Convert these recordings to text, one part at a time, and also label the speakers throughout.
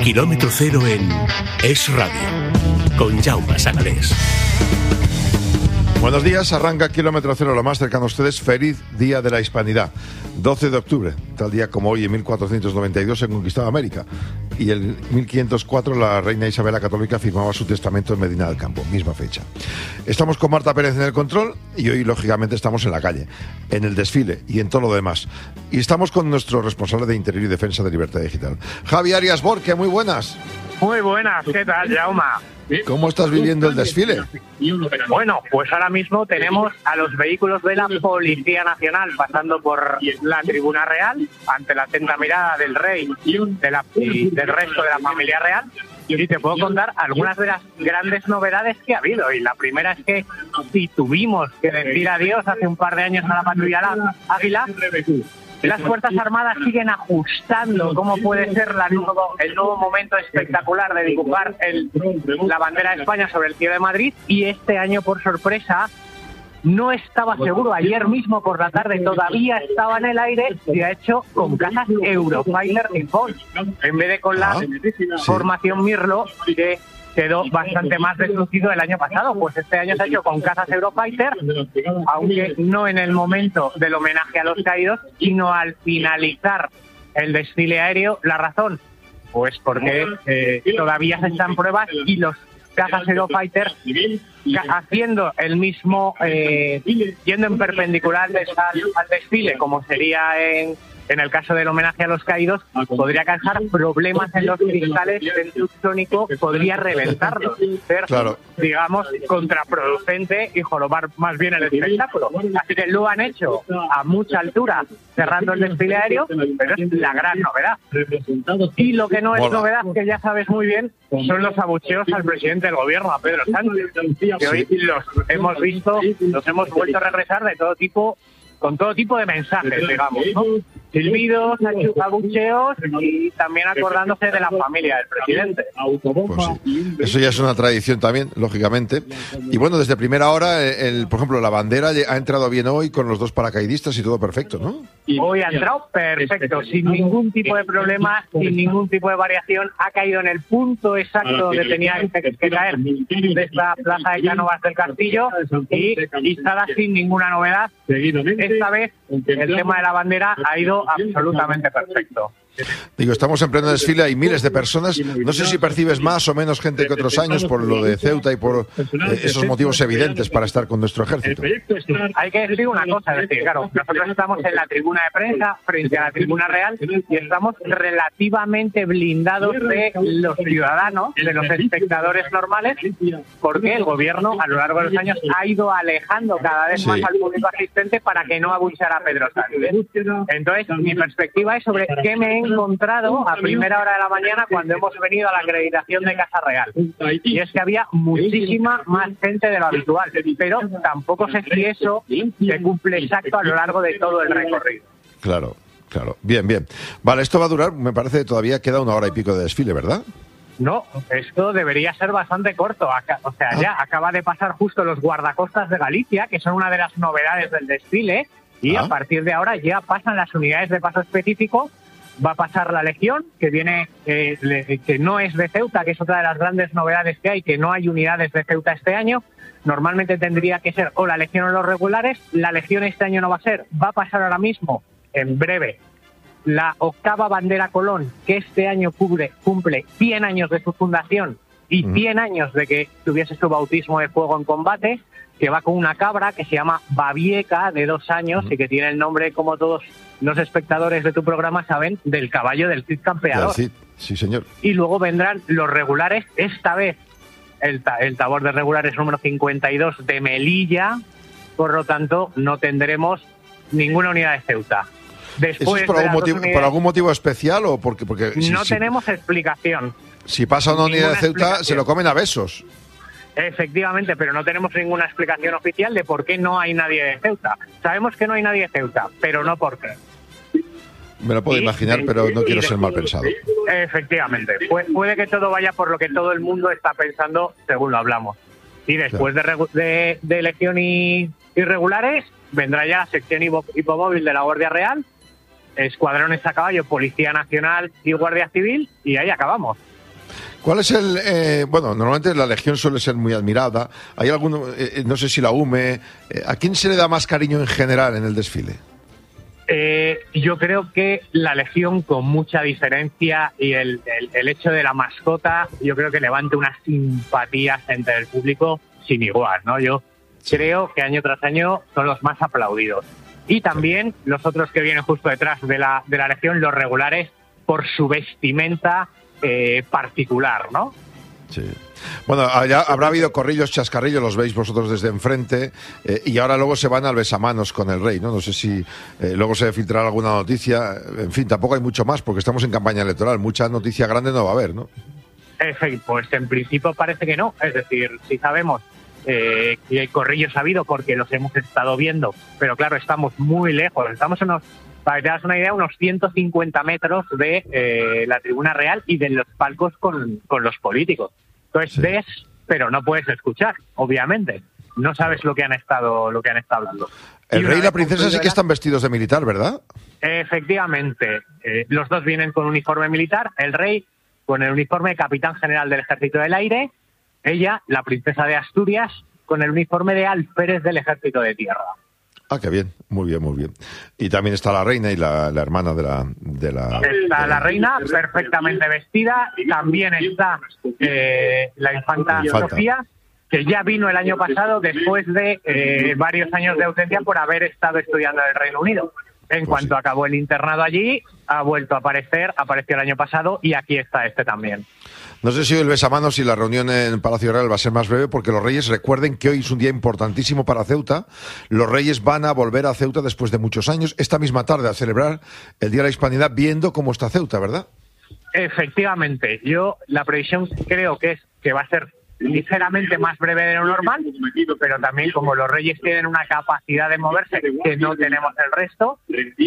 Speaker 1: Kilómetro Cero en Es Radio, con Jaume Sagalés.
Speaker 2: Buenos días, arranca Kilómetro Cero, lo más cercano a ustedes. Feliz Día de la Hispanidad. 12 de octubre, tal día como hoy, en 1492 se conquistaba América. Y en 1504 la reina Isabel la Católica firmaba su testamento en Medina del Campo, misma fecha. Estamos con Marta Pérez en el control y hoy, lógicamente, estamos en la calle, en el desfile y en todo lo demás. Y estamos con nuestro responsable de Interior y Defensa de Libertad Digital, Javi Arias Borque. Muy buenas.
Speaker 3: Muy buenas, ¿qué tal, Jaume?
Speaker 2: ¿Cómo estás viviendo el desfile?
Speaker 3: Bueno, pues ahora mismo tenemos a los vehículos de la Policía Nacional pasando por la Tribuna Real ante la atenta mirada del rey y del resto de la familia real. Y te puedo contar algunas de las grandes novedades que ha habido. Y la primera es que si tuvimos que decir adiós hace un par de años a la patrulla Águila, las Fuerzas Armadas siguen ajustando cómo puede ser el nuevo momento espectacular de dibujar la bandera de España sobre el cielo de Madrid, y este año, por sorpresa, no estaba seguro. Ayer mismo por la tarde todavía estaba en el aire, se ha hecho con cazas Eurofighter en vez de con la formación Mirlo, que quedó bastante más deslucido el año pasado. Pues este año se ha hecho con cazas Eurofighter, aunque no en el momento del homenaje a los caídos, sino al finalizar el desfile aéreo. ¿La razón? Pues porque todavía se están pruebas y los cazas Eurofighter haciendo el mismo, yendo en perpendicular al desfile, como sería en el caso del homenaje a los caídos, podría causar problemas en los cristales del subsónico, podría reventarlos, ser, digamos, contraproducente y jorobar más bien el espectáculo. Así que lo han hecho a mucha altura, cerrando el desfile aéreo, pero es la gran novedad. Y lo que no es novedad, que ya sabes muy bien, son los abucheos al presidente del gobierno, a Pedro Sánchez, que hoy los hemos visto, los hemos vuelto a regresar de todo tipo, con todo tipo de mensajes, digamos, ¿no? Silbidos, abucheos y también acordándose de la familia del presidente.
Speaker 2: Pues sí. Eso ya es una tradición también, lógicamente. Y bueno, desde primera hora, por ejemplo, la bandera ha entrado bien hoy con los dos paracaidistas y todo perfecto, ¿no?
Speaker 3: Hoy ha entrado perfecto, sin ningún tipo de problema, sin ningún tipo de variación. Ha caído en el punto exacto donde tenía que caer, de esta plaza de Cánovas del Castillo, y izada sin ninguna novedad. Esta vez el tema de la bandera ha ido absolutamente perfecto.
Speaker 2: Digo, estamos en pleno desfile, hay miles de personas. No sé si percibes más o menos gente que otros años por lo de Ceuta y por esos motivos evidentes para estar con nuestro ejército.
Speaker 3: Hay que decir una cosa, es decir, claro, nosotros estamos en la tribuna de prensa frente a la Tribuna Real y estamos relativamente blindados de los ciudadanos, de los espectadores normales, porque el gobierno a lo largo de los años ha ido alejando cada vez más al público asistente para que no abuchara a Pedro Sánchez. Entonces, mi perspectiva es sobre qué me he encontrado a primera hora de la mañana cuando hemos venido a la acreditación de Casa Real. Y es que había muchísima más gente de lo habitual, pero tampoco sé si eso se cumple exacto a lo largo de todo el recorrido.
Speaker 2: Claro. Bien. Vale, esto va a durar, me parece, todavía queda 1 hora y pico de desfile, ¿verdad?
Speaker 3: No, esto debería ser bastante corto. O sea, ya acaba de pasar justo los guardacostas de Galicia, que son una de las novedades del desfile, y a partir de ahora ya pasan las unidades de paso específico. Va a pasar la Legión, que viene, que no es de Ceuta, que es otra de las grandes novedades que hay, que no hay unidades de Ceuta este año. Normalmente tendría que ser o la Legión o los regulares. La Legión este año no va a ser. Va a pasar ahora mismo, en breve, la 8ª Bandera Colón, que este año cumple 100 años de su fundación y 100 años de que tuviese su bautismo de fuego en combate, que va con una cabra que se llama Babieca, de 2 años, y que tiene el nombre, como todos los espectadores de tu programa saben, del caballo del Cid Campeador.
Speaker 2: Sí, señor.
Speaker 3: Y luego vendrán los regulares, esta vez el tabor de regulares número 52 de Melilla, por lo tanto no tendremos ninguna unidad de Ceuta.
Speaker 2: ¿Eso es por algún motivo especial o porque
Speaker 3: no tenemos explicación?
Speaker 2: Si pasa una unidad de Ceuta, se lo comen a besos.
Speaker 3: Efectivamente, pero no tenemos ninguna explicación oficial de por qué no hay nadie de Ceuta. Sabemos que no hay nadie de Ceuta, pero no por qué.
Speaker 2: Me lo puedo imaginar, pero no quiero ser mal pensado.
Speaker 3: Efectivamente. Puede que todo vaya por lo que todo el mundo está pensando según lo hablamos. Y después de Legión y regulares, vendrá ya la sección hipomóvil de la Guardia Real, escuadrones a caballo, Policía Nacional y Guardia Civil, y ahí acabamos.
Speaker 2: ¿Cuál es el...? Bueno, normalmente la Legión suele ser muy admirada. ¿Hay alguno, no sé si la UME, ¿a quién se le da más cariño en general en el desfile?
Speaker 3: Yo creo que la Legión, con mucha diferencia, y el hecho de la mascota, yo creo que levanta unas simpatías entre el público sin igual, ¿no? Yo creo que año tras año son los más aplaudidos. Y también los otros que vienen justo detrás de la Legión, los regulares, por su vestimenta particular, ¿no?
Speaker 2: Sí. Bueno, allá habrá habido corrillos, chascarrillos, los veis vosotros desde enfrente, y ahora luego se van al besamanos con el rey, ¿no? No sé si luego se filtrará alguna noticia. En fin, tampoco hay mucho más porque estamos en campaña electoral. Mucha noticia grande no va a haber, ¿no?
Speaker 3: Pues en principio parece que no. Es decir, si sabemos que hay corrillos ha habido porque los hemos estado viendo, pero claro, estamos muy lejos. Estamos para que te das una idea, unos 150 metros de la tribuna real y de los palcos con los políticos. Entonces ves, pero no puedes escuchar, obviamente. No sabes lo que han estado hablando.
Speaker 2: El rey y la princesa sí que están vestidos de militar, ¿verdad?
Speaker 3: Efectivamente. Los dos vienen con uniforme militar. El rey con el uniforme de capitán general del Ejército del Aire. Ella, la princesa de Asturias, con el uniforme de alférez del Ejército de Tierra.
Speaker 2: Ah, qué bien, muy bien, muy bien. Y también está la reina y la hermana de la...
Speaker 3: Está la reina perfectamente vestida, y también está la infanta Sofía, que ya vino el año pasado después de varios años de ausencia por haber estado estudiando en el Reino Unido. En cuanto acabó el internado allí, ha vuelto a aparecer, apareció el año pasado y aquí está también.
Speaker 2: No sé si hoy el besamanos y la reunión en Palacio Real va a ser más breve, porque los Reyes, recuerden que hoy es un día importantísimo para Ceuta. Los Reyes van a volver a Ceuta después de muchos años, esta misma tarde, a celebrar el Día de la Hispanidad, viendo cómo está Ceuta, ¿verdad?
Speaker 3: Efectivamente. Yo la previsión creo que es que va a ser ligeramente más breve de lo normal, pero también como los Reyes tienen una capacidad de moverse que no tenemos el resto,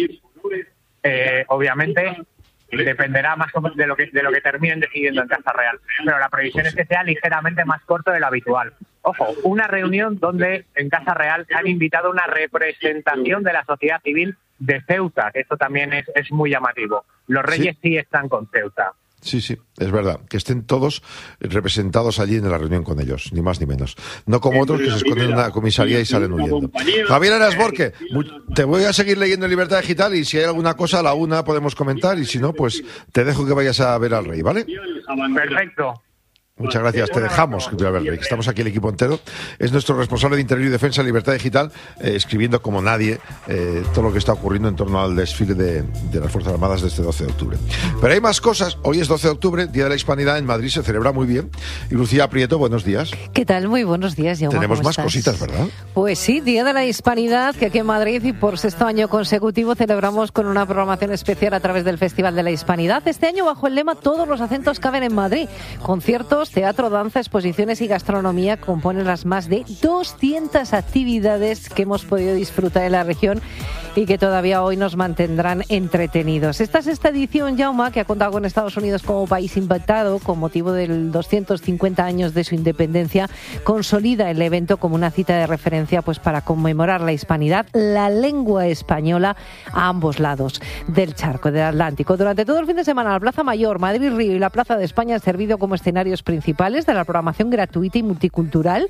Speaker 3: obviamente dependerá más de lo que terminen decidiendo en Casa Real. Pero la previsión es que sea ligeramente más corto de lo habitual. Ojo, una reunión donde en Casa Real han invitado una representación de la sociedad civil de Ceuta, que esto también es muy llamativo. Los Reyes sí están con Ceuta.
Speaker 2: Sí, es verdad, que estén todos representados allí en la reunión con ellos, ni más ni menos. No como otros que se esconden en una comisaría y salen huyendo. Javier Arasborque, te voy a seguir leyendo en Libertad Digital, y si hay alguna cosa a la una podemos comentar, y si no, pues te dejo que vayas a ver al rey, ¿vale?
Speaker 3: Perfecto.
Speaker 2: Muchas gracias, te dejamos que estamos aquí el equipo entero. Es nuestro responsable de Interior y Defensa, Libertad Digital, escribiendo como nadie todo lo que está ocurriendo en torno al desfile de las Fuerzas Armadas de este 12 de octubre. Pero hay más cosas. Hoy es 12 de octubre, Día de la Hispanidad. En Madrid se celebra muy bien. Y Lucía Prieto, buenos días.
Speaker 4: ¿Qué tal? Muy buenos días, Jaume.
Speaker 2: Tenemos más cositas, ¿verdad?
Speaker 4: Pues sí, Día de la Hispanidad, que aquí en Madrid y por sexto año consecutivo celebramos con una programación especial a través del Festival de la Hispanidad. Este año bajo el lema Todos los acentos caben en Madrid. Conciertos, teatro, danza, exposiciones y gastronomía componen las más de 200 actividades que hemos podido disfrutar en la región y que todavía hoy nos mantendrán entretenidos. Esta es esta edición, Jaume, que ha contado con Estados Unidos como país invitado con motivo del 250 años de su independencia. Consolida el evento como una cita de referencia pues para conmemorar la hispanidad, la lengua española a ambos lados del charco del Atlántico. Durante todo el fin de semana, la Plaza Mayor, Madrid Río y la Plaza de España han servido como escenarios principales de la programación gratuita y multicultural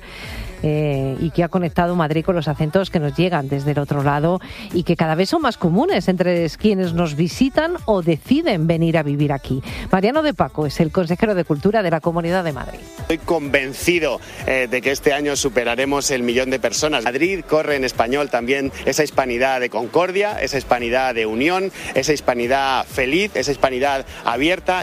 Speaker 4: y que ha conectado Madrid con los acentos que nos llegan desde el otro lado y que cada vez son más comunes entre quienes nos visitan o deciden venir a vivir aquí. Mariano de Paco es el consejero de Cultura de la Comunidad de Madrid.
Speaker 5: Estoy convencido de que este año superaremos el 1.000.000 de personas. Madrid corre en español también esa hispanidad de concordia, esa hispanidad de unión, esa hispanidad feliz, esa hispanidad abierta.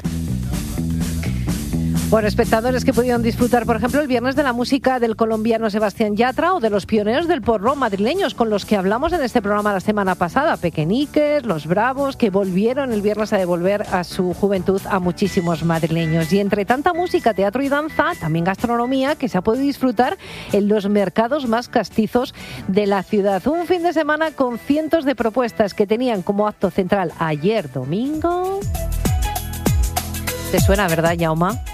Speaker 4: Bueno, espectadores que pudieron disfrutar, por ejemplo, el viernes de la música del colombiano Sebastián Yatra o de los pioneros del porro madrileños con los que hablamos en este programa la semana pasada. Pequeñiques, Los Bravos, que volvieron el viernes a devolver a su juventud a muchísimos madrileños. Y entre tanta música, teatro y danza, también gastronomía que se ha podido disfrutar en los mercados más castizos de la ciudad. Un fin de semana con cientos de propuestas que tenían como acto central ayer domingo. ¿Te suena, verdad, Jaume?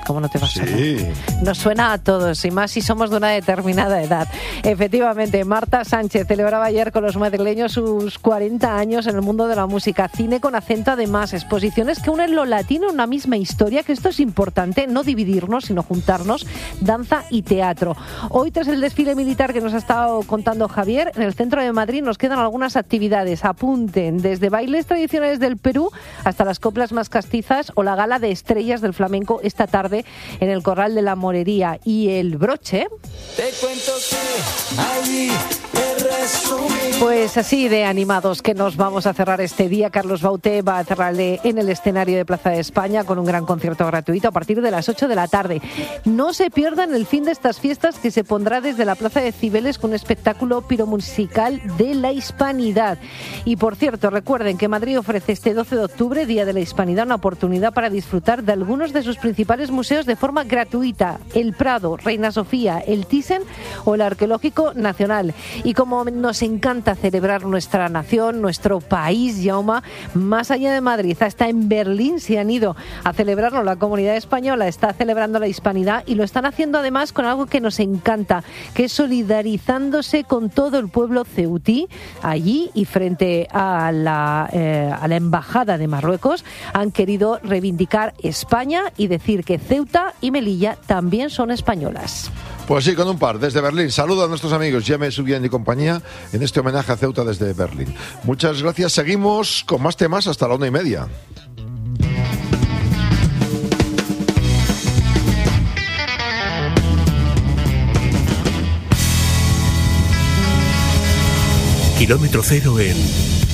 Speaker 4: ¿Cómo no te va a sonar?
Speaker 2: Sí.
Speaker 4: Nos suena a todos, y más si somos de una determinada edad. Efectivamente, Marta Sánchez celebraba ayer con los madrileños sus 40 años en el mundo de la música. Cine con acento, además, exposiciones que unen lo latino en una misma historia, que esto es importante, no dividirnos, sino juntarnos, danza y teatro. Hoy, tras el desfile militar que nos ha estado contando Javier, en el centro de Madrid nos quedan algunas actividades. Apunten, desde bailes tradicionales del Perú hasta las coplas más castizas o la gala de estrellas del flamenco esta tarde en el Corral de la Morería. Y el broche...
Speaker 6: Te cuento que allí te resumí.
Speaker 4: Pues así de animados que nos vamos a cerrar este día. Carlos Baute va a cerrarle en el escenario de Plaza de España con un gran concierto gratuito a partir de las 8 de la tarde. No se pierdan el fin de estas fiestas, que se pondrá desde la Plaza de Cibeles con un espectáculo piromusical de la Hispanidad. Y por cierto, recuerden que Madrid ofrece este 12 de octubre, Día de la Hispanidad, una oportunidad para disfrutar de algunos de sus principales museos de forma gratuita: el Prado, Reina Sofía, el Thyssen o el Arqueológico Nacional. Y como nos encanta celebrar nuestra nación, nuestro país, Jaume, más allá de Madrid, hasta en Berlín se han ido a celebrarlo. La comunidad española está celebrando la Hispanidad y lo están haciendo además con algo que nos encanta, que es solidarizándose con todo el pueblo ceutí. Allí y frente a la Embajada de Marruecos han querido reivindicar España y decir que Ceuta y Melilla también son españolas.
Speaker 2: Pues sí, con un par, desde Berlín. Saludo a nuestros amigos Jaime Subián y compañía en este homenaje a Ceuta desde Berlín. Muchas gracias. Seguimos con más temas hasta la 1:30.
Speaker 1: Kilómetro cero en